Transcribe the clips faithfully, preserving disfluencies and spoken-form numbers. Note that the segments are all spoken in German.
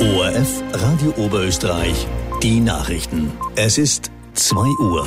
O R F Radio Oberösterreich, die Nachrichten. Es ist zwei Uhr.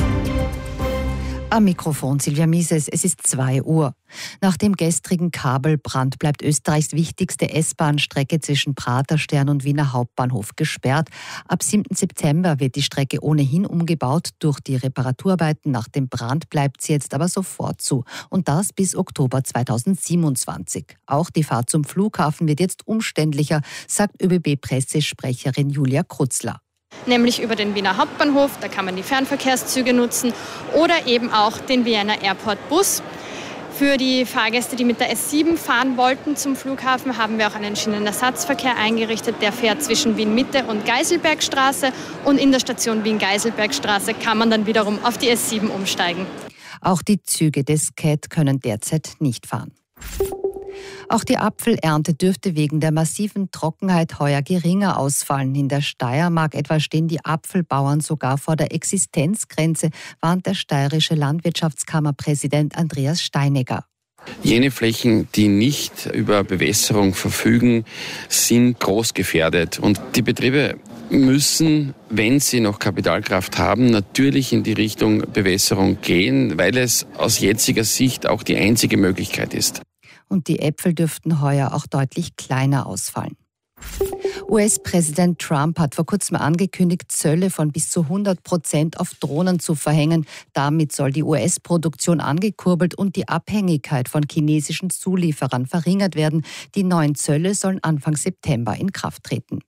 Am Mikrofon Silvia Mises, es ist zwei Uhr. Nach dem gestrigen Kabelbrand bleibt Österreichs wichtigste S-Bahn-Strecke zwischen Praterstern und Wiener Hauptbahnhof gesperrt. Ab siebten September wird die Strecke ohnehin umgebaut. Durch die Reparaturarbeiten nach dem Brand bleibt sie jetzt aber sofort zu. Und das bis Oktober zweitausendsiebenundzwanzig. Auch die Fahrt zum Flughafen wird jetzt umständlicher, sagt ÖBB-Pressesprecherin Julia Krutzler. Nämlich über den Wiener Hauptbahnhof, da kann man die Fernverkehrszüge nutzen oder eben auch den Vienna Airport Bus. Für die Fahrgäste, die mit der S sieben fahren wollten zum Flughafen, haben wir auch einen Schienenersatzverkehr eingerichtet. Der fährt zwischen Wien-Mitte und Geiselbergstraße und in der Station Wien-Geiselbergstraße kann man dann wiederum auf die S sieben umsteigen. Auch die Züge des C A T können derzeit nicht fahren. Auch die Apfelernte dürfte wegen der massiven Trockenheit heuer geringer ausfallen. In der Steiermark etwa stehen die Apfelbauern sogar vor der Existenzgrenze, warnt der steirische Landwirtschaftskammerpräsident Andreas Steinegger. Jene Flächen, die nicht über Bewässerung verfügen, sind groß gefährdet. Und die Betriebe müssen, wenn sie noch Kapitalkraft haben, natürlich in die Richtung Bewässerung gehen, weil es aus jetziger Sicht auch die einzige Möglichkeit ist. Und die Äpfel dürften heuer auch deutlich kleiner ausfallen. U S-Präsident Trump hat vor kurzem angekündigt, Zölle von bis zu hundert Prozent auf Drohnen zu verhängen. Damit soll die U S-Produktion angekurbelt und die Abhängigkeit von chinesischen Zulieferern verringert werden. Die neuen Zölle sollen Anfang September in Kraft treten.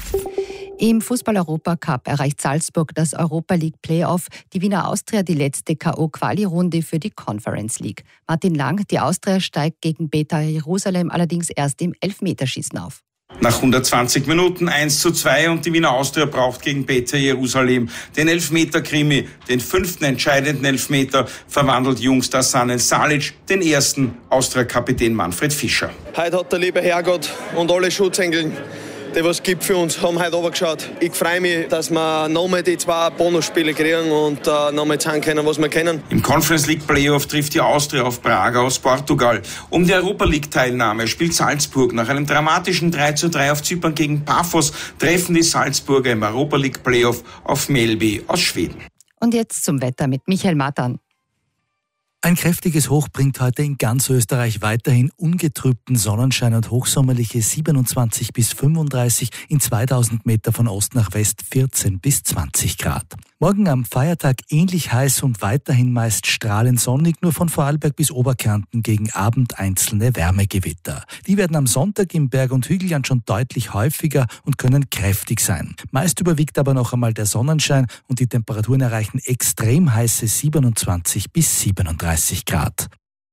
Im Fußball-Europacup erreicht Salzburg das Europa League Playoff, die Wiener Austria die letzte K O-Quali-Runde für die Conference League. Martin Lang, die Austria steigt gegen Beta Jerusalem allerdings erst im Elfmeterschießen auf. Nach hundertzwanzig Minuten eins zu zwei und die Wiener Austria braucht gegen Beta Jerusalem den Elfmeter-Krimi. Den fünften entscheidenden Elfmeter verwandelt Jungstar Sanen Salic, den ersten Austria-Kapitän Manfred Fischer. Heute hat der liebe Herrgott und alle Schutzengel, die was gibt für uns, haben heute runtergeschaut. Ich freue mich, dass wir nochmal die zwei Bonusspiele kriegen und äh, nochmal zeigen können, was wir können. Im Conference League Playoff trifft die Austria auf Braga aus Portugal. Um die Europa League Teilnahme spielt Salzburg nach einem dramatischen drei zu drei auf Zypern gegen Paphos, treffen die Salzburger im Europa League Playoff auf Mjällby aus Schweden. Und jetzt zum Wetter mit Michael Matan. Ein kräftiges Hoch bringt heute in ganz Österreich weiterhin ungetrübten Sonnenschein und hochsommerliche siebenundzwanzig bis fünfunddreißig, in zweitausend Meter von Ost nach West vierzehn bis zwanzig Grad. Morgen am Feiertag ähnlich heiß und weiterhin meist strahlend sonnig, nur von Vorarlberg bis Oberkärnten gegen Abend einzelne Wärmegewitter. Die werden am Sonntag im Berg- und Hügelland schon deutlich häufiger und können kräftig sein. Meist überwiegt aber noch einmal der Sonnenschein und die Temperaturen erreichen extrem heiße siebenundzwanzig bis siebenunddreißig Grad.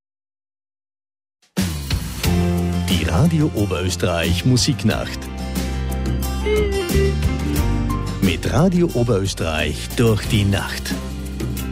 Die Radio Oberösterreich Musiknacht. Mit Radio Oberösterreich durch die Nacht.